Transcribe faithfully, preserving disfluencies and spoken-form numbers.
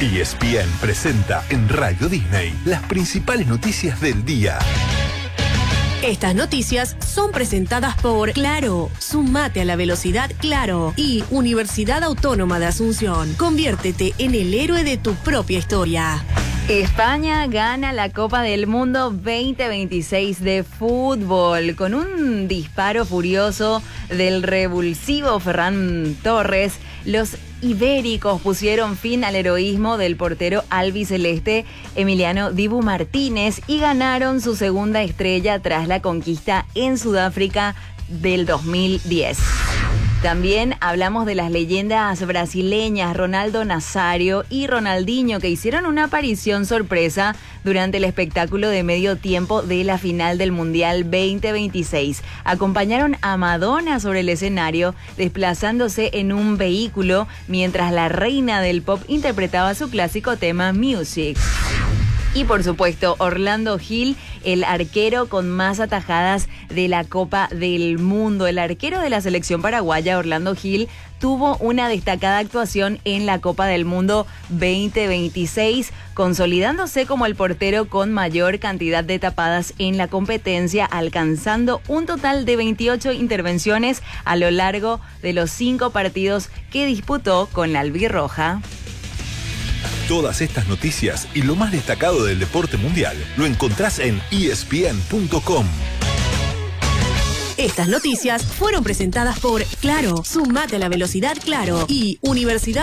E S P N presenta en Radio Disney las principales noticias del día. Estas noticias son presentadas por Claro. Sumate a la velocidad Claro. Y Universidad Autónoma de Asunción. Conviértete en el héroe de tu propia historia. España gana la Copa del Mundo veinte veintiséis de fútbol con un disparo furioso del revulsivo Ferran Torres. Los ibéricos pusieron fin al heroísmo del portero albiceleste Emiliano Dibu Martínez y ganaron su segunda estrella tras la conquista en Sudáfrica del dos mil diez. También hablamos de las leyendas brasileñas Ronaldo Nazário y Ronaldinho, que hicieron una aparición sorpresa durante el espectáculo de medio tiempo de la final del Mundial veinte veintiséis. Acompañaron a Madonna sobre el escenario, desplazándose en un vehículo, mientras la reina del pop interpretaba su clásico tema Music. Y por supuesto, Orlando Gil, el arquero con más atajadas de la Copa del Mundo. El arquero de la selección paraguaya, Orlando Gil, tuvo una destacada actuación en la Copa del Mundo veinte veintiséis, consolidándose como el portero con mayor cantidad de tapadas en la competencia, alcanzando un total de veintiocho intervenciones a lo largo de los cinco partidos que disputó con la albirroja. Todas estas noticias y lo más destacado del deporte mundial lo encontrás en E S P N punto com. Estas noticias fueron presentadas por Claro. Sumate a la velocidad Claro. Y Universidad